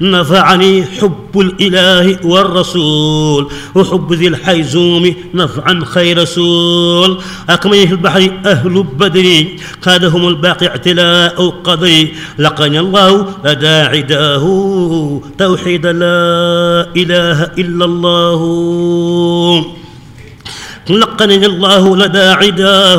نفعني حب الإله والرسول وحب ذي الحيزوم نفعا خير رسول. أكمله في البحر أهل بدر قادهم الباقي اعتلاء قضي. لقني الله لدى عداه توحيد لا إله إلا الله. لقني الله لدى عداه